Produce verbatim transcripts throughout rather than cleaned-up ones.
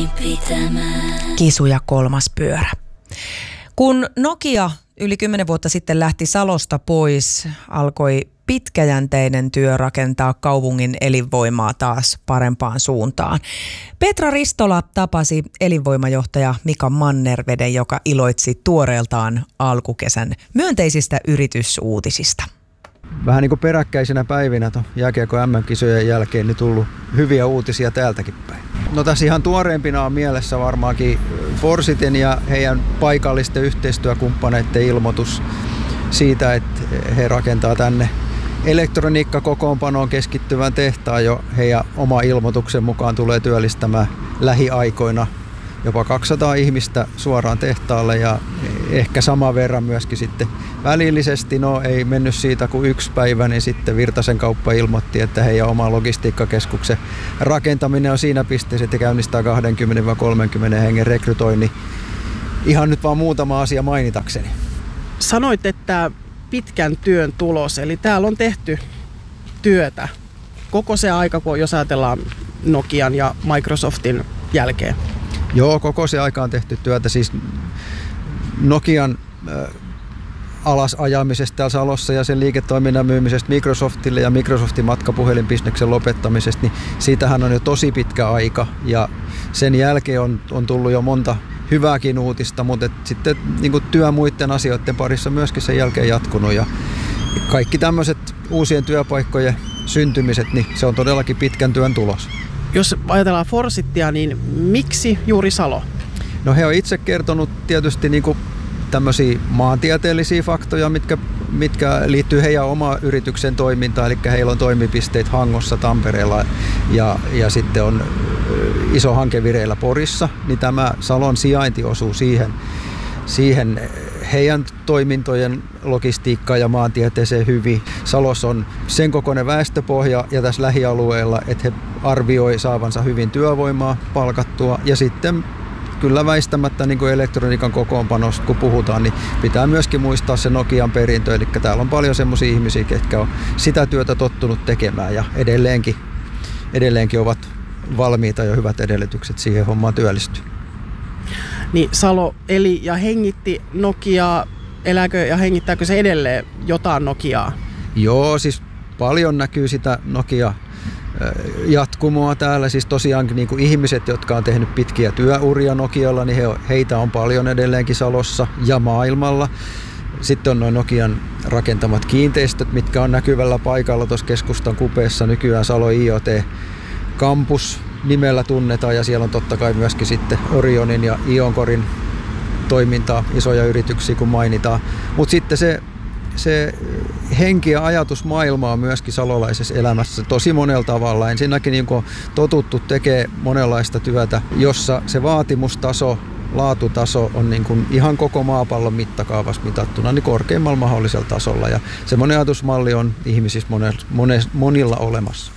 Kisu ja kolmas pyörä. Kun Nokia yli kymmenen vuotta sitten lähti Salosta pois, alkoi pitkäjänteinen työ rakentaa kaupungin elinvoimaa taas parempaan suuntaan. Petra Ristola tapasi elinvoimajohtaja Mika Mannerveden, joka iloitsi tuoreeltaan alkukesän myönteisistä yritysuutisista. Vähän niin kuin peräkkäisinä päivinä tuon jääkiekon M M-kisojen jälkeen niin tullut hyviä uutisia täältäkin päin. No tässä ihan tuoreempina on mielessä varmaankin Forsitin ja heidän paikallisten yhteistyökumppaneiden ilmoitus siitä, että he rakentaa tänne elektroniikkakokoonpanoon keskittyvän tehtaan jo heidän oma ilmoituksen mukaan tulee työllistämään lähiaikoina jopa kaksisataa ihmistä suoraan tehtaalle ja ehkä saman verran myöskin sitten välillisesti. No ei mennyt siitä kuin yksi päivä, niin sitten Virtasen kauppa ilmoitti, että heidän oma logistiikkakeskuksen rakentaminen on siinä pisteessä, että käynnistää kaksikymmentä kolmekymmentä hengen rekrytoinnin. Ihan nyt vaan muutama asia mainitakseni. Sanoit, että pitkän työn tulos, eli täällä on tehty työtä koko se aika, kun jos ajatellaan Nokian ja Microsoftin jälkeen. Joo, koko se aika on tehty työtä. Siis Nokian äh, alasajamisesta täällä Salossa ja sen liiketoiminnan myymisestä Microsoftille ja Microsoftin matkapuhelinbisneksen lopettamisesta, niin siitähän on jo tosi pitkä aika ja sen jälkeen on, on tullut jo monta hyvääkin uutista, mutta et sitten niin kuin työ muiden asioiden parissa myöskin sen jälkeen jatkunut ja kaikki tämmöiset uusien työpaikkojen syntymiset, niin se on todellakin pitkän työn tulos. Jos ajatellaan Forsittia, niin miksi juuri Salo? No he on itse kertonut tietysti niin kuin tämmöisiä maantieteellisiä faktoja, mitkä, mitkä liittyy heidän omaan yrityksen toimintaan, eli heillä on toimipisteet Hangossa, Tampereella ja, ja sitten on iso hanke vireillä Porissa, niin tämä Salon sijainti osuu siihen, siihen heidän toimintojen logistiikkaan ja maantieteeseen hyvin. Salossa on sen kokoinen väestöpohja ja tässä lähialueella, että he arvioi saavansa hyvin työvoimaa palkattua ja sitten kyllä väistämättä niin kuin elektroniikan kokoonpanosta, kun puhutaan, niin pitää myöskin muistaa se Nokian perintö. Eli täällä on paljon semmoisia ihmisiä, ketkä on sitä työtä tottunut tekemään ja edelleenkin, edelleenkin ovat valmiita ja hyvät edellytykset siihen hommaan työllistyä. Niin Salo eli ja hengitti Nokiaa. Elääkö ja hengittääkö se edelleen jotain Nokiaa? Joo, siis paljon näkyy sitä Nokia jatkumoa täällä. Siis tosiaan niin kuin ihmiset, jotka on tehnyt pitkiä työuria Nokialla, niin he, heitä on paljon edelleenkin Salossa ja maailmalla. Sitten on noin Nokian rakentamat kiinteistöt, mitkä on näkyvällä paikalla tuossa keskustan kupeessa. Nykyään Salo I O T Campus nimellä tunnetaan ja siellä on totta kai myöskin sitten Orionin ja Ioncorin toimintaa, isoja yrityksiä kun mainitaan. Mutta sitten se, se henki ja ajatusmaailma on myöskin salolaisessa elämässä tosi monella tavalla. Ensinnäkin niin kun totuttu tekee monenlaista työtä, jossa se vaatimustaso, laatutaso on niin kuin ihan koko maapallon mittakaavassa mitattuna niin korkeimmalla mahdollisella tasolla. Ja semmoinen ajatusmalli on ihmisissä monella, monilla olemassa.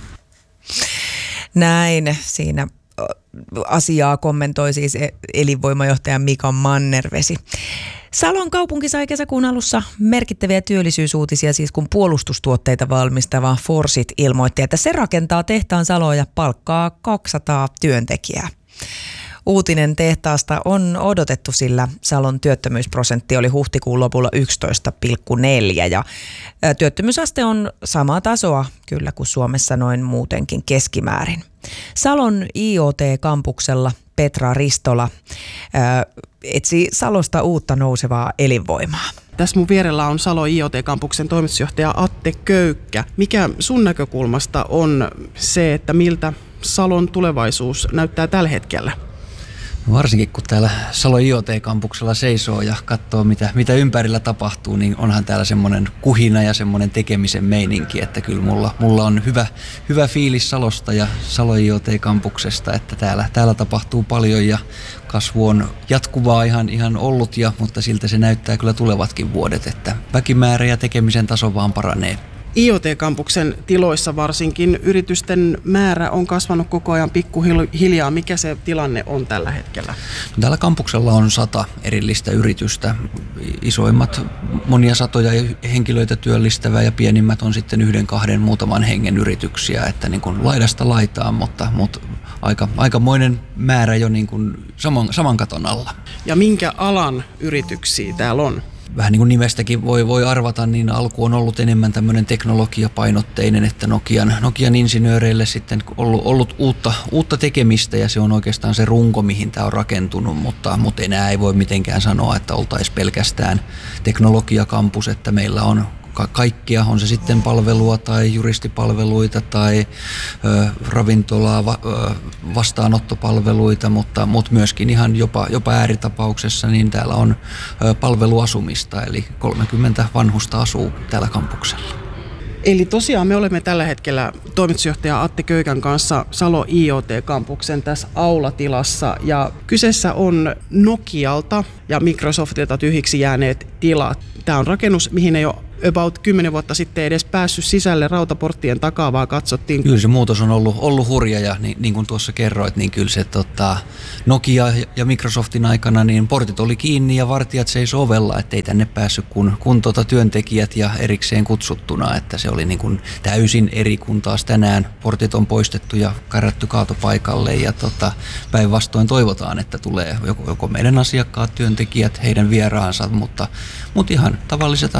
Näin siinä asiaa kommentoi siis elinvoimajohtaja Mika Mannervesi. Salon kaupunki sai kesäkuun alussa merkittäviä työllisyysuutisia, siis kun puolustustuotteita valmistava Forsit ilmoitti, että se rakentaa tehtaan Saloon ja palkkaa kaksisataa työntekijää. Uutinen tehtaasta on odotettu, sillä Salon työttömyysprosentti oli huhtikuun lopulla yksitoista pilkku neljä ja työttömyysaste on samaa tasoa kyllä kuin Suomessa noin muutenkin keskimäärin. Salon I O T-kampuksella Petra Ristola ää, etsii Salosta uutta nousevaa elinvoimaa. Tässä mun vierellä on Salo I O T-kampuksen toimitusjohtaja Atte Köykkä. Mikä sun näkökulmasta on se, että miltä Salon tulevaisuus näyttää tällä hetkellä? No varsinkin kun täällä Salo I O T-kampuksella seisoo ja katsoo mitä, mitä ympärillä tapahtuu, niin onhan täällä semmoinen kuhina ja semmoinen tekemisen meininki, että kyllä mulla, mulla on hyvä, hyvä fiilis Salosta ja Salo I O T-kampuksesta, että täällä, täällä tapahtuu paljon ja kasvu on jatkuvaa ihan, ihan ollut, ja, mutta siltä se näyttää kyllä tulevatkin vuodet, että väkimäärä ja tekemisen taso vaan paranee. I O T-kampuksen tiloissa varsinkin yritysten määrä on kasvanut koko ajan pikkuhiljaa. Mikä se tilanne on tällä hetkellä? Täällä kampuksella on sata erillistä yritystä. Isoimmat monia satoja henkilöitä työllistävää ja pienimmät on sitten yhden, kahden, muutaman hengen yrityksiä. Että niin kuin laidasta laitaan, mutta, mutta aika, aikamoinen määrä jo niin kuin saman, saman katon alla. Ja minkä alan yrityksiä täällä on? Vähän niin kuin nimestäkin voi, voi arvata, niin alku on ollut enemmän tämmöinen teknologiapainotteinen, että Nokian, Nokian insinööreille sitten ollut, ollut uutta, uutta tekemistä ja se on oikeastaan se runko, mihin tämä on rakentunut, mutta, mutta enää ei voi mitenkään sanoa, että oltaisiin pelkästään teknologiakampus, että meillä on ka- kaikkia, on se sitten palvelua tai juristipalveluita tai ö, ravintolaa, va, ö, vastaanottopalveluita, mutta, mutta myöskin ihan jopa, jopa ääritapauksessa niin täällä on ö, palveluasumista, eli kolmekymmentä vanhusta asuu täällä kampuksella. Eli tosiaan me olemme tällä hetkellä toimitusjohtaja Atte Köykän kanssa Salo I O T-kampuksen tässä aulatilassa ja kyseessä on Nokialta ja Microsoftilta tyhjiksi jääneet tilat. Tämä on rakennus, mihin ei ole about kymmenen vuotta sitten edes päässyt sisälle rautaporttien takaa, vaan katsottiin. Kyllä se muutos on ollut, ollut hurja ja niin, niin kuin tuossa kerroit, niin kyllä se tota, Nokia ja Microsoftin aikana niin portit oli kiinni ja vartijat seisoi ovella, ettei tänne päässyt kun, kun tota työntekijät ja erikseen kutsuttuna, että se oli niin kuin täysin eri kuin taas tänään. Portit on poistettu ja kärrätty kaatopaikalle ja tota, päinvastoin toivotaan, että tulee joko, joko meidän asiakkaat, työntekijät, heidän vieraansa, mutta, mutta ihan tavalliset